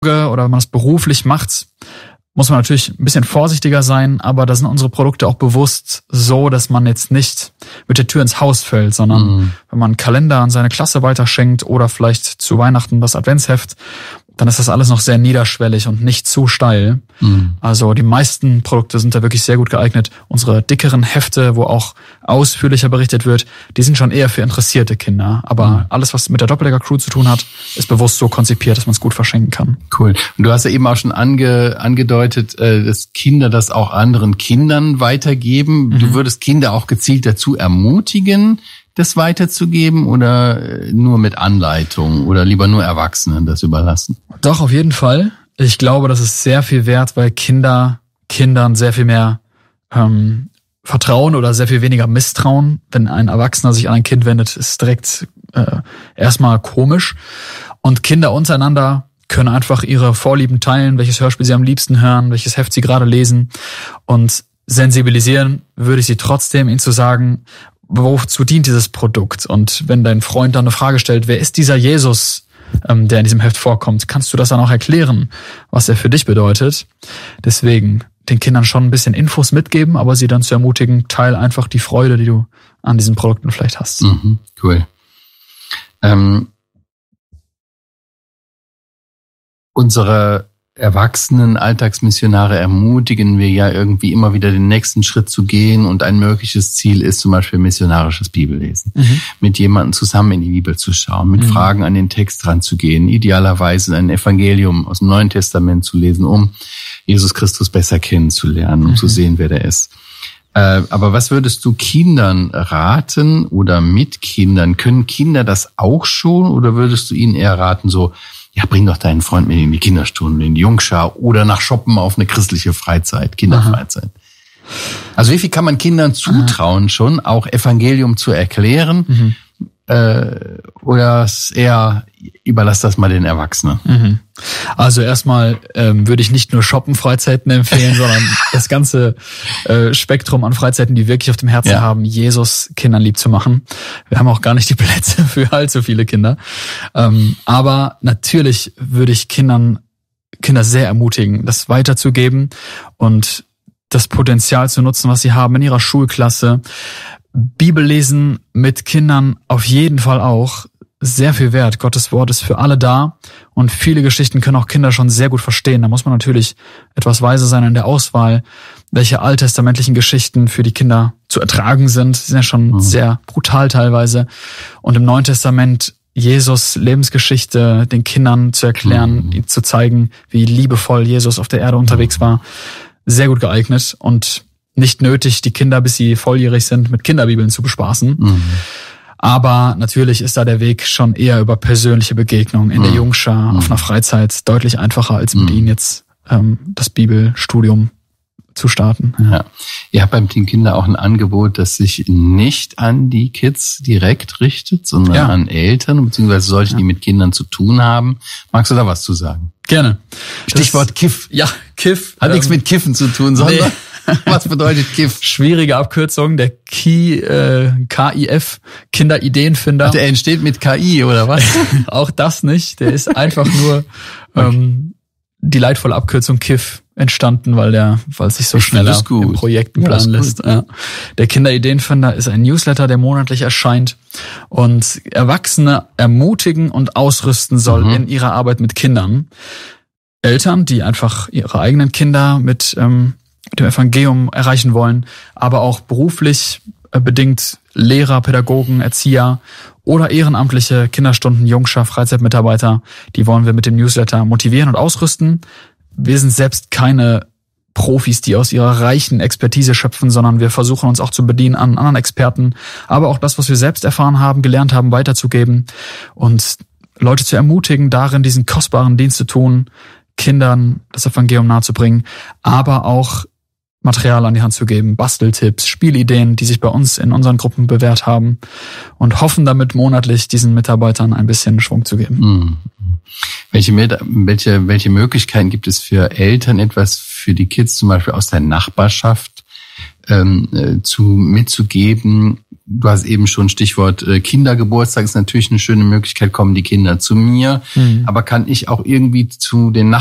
oder wenn man das beruflich macht, muss man natürlich ein bisschen vorsichtiger sein, aber da sind unsere Produkte auch bewusst so, dass man jetzt nicht mit der Tür ins Haus fällt, sondern wenn man einen Kalender an seine Klasse weiterschenkt oder vielleicht zu Weihnachten das Adventsheft, dann ist das alles noch sehr niederschwellig und nicht zu steil. Also die meisten Produkte sind da wirklich sehr gut geeignet. Unsere dickeren Hefte, wo auch ausführlicher berichtet wird, die sind schon eher für interessierte Kinder. Aber alles, was mit der Doppeldecker-Crew zu tun hat, ist bewusst so konzipiert, dass man es gut verschenken kann. Cool. Und du hast ja eben auch schon angedeutet, dass Kinder das auch anderen Kindern weitergeben. Du würdest Kinder auch gezielt dazu ermutigen, das weiterzugeben oder nur mit Anleitung oder lieber nur Erwachsenen das überlassen? Doch, auf jeden Fall. Ich glaube, das ist sehr viel wert, weil Kindern sehr viel mehr Vertrauen oder sehr viel weniger Misstrauen. Wenn ein Erwachsener sich an ein Kind wendet, ist direkt erstmal komisch. Und Kinder untereinander können einfach ihre Vorlieben teilen, welches Hörspiel sie am liebsten hören, welches Heft sie gerade lesen. Und sensibilisieren würde ich sie trotzdem, ihnen zu sagen, wozu dient dieses Produkt? Und wenn dein Freund dann eine Frage stellt, wer ist dieser Jesus, der in diesem Heft vorkommt, kannst du das dann auch erklären, was er für dich bedeutet? Deswegen den Kindern schon ein bisschen Infos mitgeben, aber sie dann zu ermutigen, teil einfach die Freude, die du an diesen Produkten vielleicht hast. Cool. Unsere erwachsenen Alltagsmissionare ermutigen wir ja irgendwie immer wieder den nächsten Schritt zu gehen, und ein mögliches Ziel ist zum Beispiel missionarisches Bibellesen. Mit jemandem zusammen in die Bibel zu schauen, mit Fragen an den Text ranzugehen, idealerweise ein Evangelium aus dem Neuen Testament zu lesen, um Jesus Christus besser kennenzulernen, um zu sehen, wer der ist. Aber was würdest du Kindern raten oder mit Kindern? Können Kinder das auch schon, oder würdest du ihnen eher raten, so, ja, bring doch deinen Freund mit in die Kinderstunde, in die Jungschar oder nach Shoppen auf eine christliche Freizeit, Kinderfreizeit. Also wie viel kann man Kindern zutrauen schon, auch Evangelium zu erklären? Oder eher überlass das mal den Erwachsenen? Also erstmal würde ich nicht nur Shoppen-Freizeiten empfehlen, sondern das ganze Spektrum an Freizeiten, die wirklich auf dem Herzen haben, Jesus Kindern lieb zu machen. Wir haben auch gar nicht die Plätze für allzu viele Kinder. Aber natürlich würde ich Kinder sehr ermutigen, das weiterzugeben und das Potenzial zu nutzen, was sie haben in ihrer Schulklasse. Bibellesen mit Kindern auf jeden Fall auch sehr viel wert. Gottes Wort ist für alle da und viele Geschichten können auch Kinder schon sehr gut verstehen. Da muss man natürlich etwas weise sein in der Auswahl, welche alttestamentlichen Geschichten für die Kinder zu ertragen sind. Die sind ja schon sehr brutal teilweise. Und im Neuen Testament Jesus Lebensgeschichte den Kindern zu erklären, ihnen zu zeigen, wie liebevoll Jesus auf der Erde unterwegs war, sehr gut geeignet und nicht nötig, die Kinder, bis sie volljährig sind, mit Kinderbibeln zu bespaßen. Aber natürlich ist da der Weg schon eher über persönliche Begegnungen in der Jungschar, auf einer Freizeit, deutlich einfacher, als mit ihnen jetzt das Bibelstudium zu starten. Ja. Ihr habt beim Team Kinder auch ein Angebot, das sich nicht an die Kids direkt richtet, sondern an Eltern, beziehungsweise solche, die mit Kindern zu tun haben. Magst du da was zu sagen? Gerne. Stichwort Kiff. Ja, Kiff. Hat nichts mit Kiffen zu tun, sondern... Nee. Was bedeutet Kiff? Schwierige Abkürzung, der KIF, Kinderideenfinder. Ach, der entsteht mit KI, oder was? Auch das nicht. Der ist einfach nur die leidvolle Abkürzung KIF entstanden, weil es sich so schneller im Projekten planen lässt. Ja. Der Kinderideenfinder ist ein Newsletter, der monatlich erscheint und Erwachsene ermutigen und ausrüsten soll in ihrer Arbeit mit Kindern. Eltern, die einfach ihre eigenen Kinder mit dem Evangelium erreichen wollen, aber auch beruflich bedingt Lehrer, Pädagogen, Erzieher oder ehrenamtliche Kinderstunden, Jungschar, Freizeitmitarbeiter, die wollen wir mit dem Newsletter motivieren und ausrüsten. Wir sind selbst keine Profis, die aus ihrer reichen Expertise schöpfen, sondern wir versuchen uns auch zu bedienen an anderen Experten, aber auch das, was wir selbst erfahren haben, gelernt haben, weiterzugeben und Leute zu ermutigen, darin diesen kostbaren Dienst zu tun, Kindern das Evangelium nahezubringen, aber auch Material an die Hand zu geben, Basteltipps, Spielideen, die sich bei uns in unseren Gruppen bewährt haben und hoffen damit monatlich diesen Mitarbeitern ein bisschen Schwung zu geben. Welche Möglichkeiten gibt es für Eltern, etwas für die Kids zum Beispiel aus der Nachbarschaft mitzugeben, du hast eben schon Stichwort Kindergeburtstag, ist natürlich eine schöne Möglichkeit, kommen die Kinder zu mir, aber kann ich auch irgendwie zu den